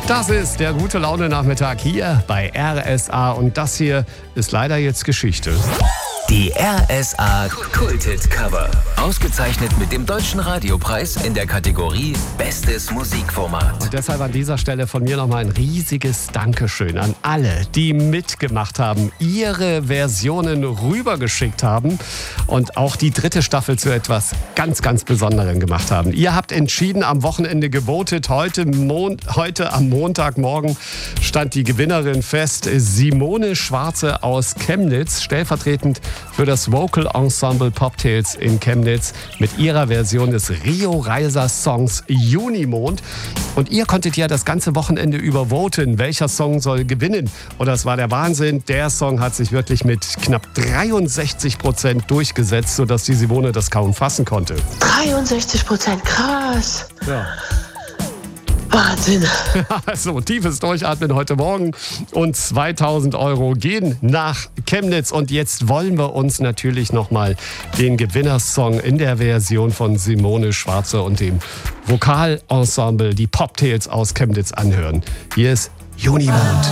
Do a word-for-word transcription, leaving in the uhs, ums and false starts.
Das ist der gute Laune-Nachmittag hier bei R S A und das hier ist leider jetzt Geschichte. Die R S A Kultet Cover. Ausgezeichnet mit dem Deutschen Radiopreis in der Kategorie Bestes Musikformat. Und deshalb an dieser Stelle von mir nochmal ein riesiges Dankeschön an alle, die mitgemacht haben, ihre Versionen rübergeschickt haben und auch die dritte Staffel zu etwas ganz, ganz Besonderem gemacht haben. Ihr habt entschieden, am Wochenende gewotet. Heute, Mon- heute am Montagmorgen stand die Gewinnerin fest. Simone Schwarze aus Chemnitz, stellvertretend für das Vocal Ensemble Poptails in Chemnitz mit ihrer Version des Rio Reiser Songs Junimond. Und ihr konntet ja das ganze Wochenende über voten, welcher Song soll gewinnen. Und das war der Wahnsinn. Der Song hat sich wirklich mit knapp dreiundsechzig Prozent durchgesetzt, sodass die Simone das kaum fassen konnte. dreiundsechzig Prozent, krass. Ja. Wahnsinn. Also tiefes Durchatmen heute Morgen und zweitausend Euro gehen nach Chemnitz. Und jetzt wollen wir uns natürlich nochmal den Gewinnersong in der Version von Simone Schwarze und dem Vokalensemble, die Poptails aus Chemnitz anhören. Hier ist Junimond.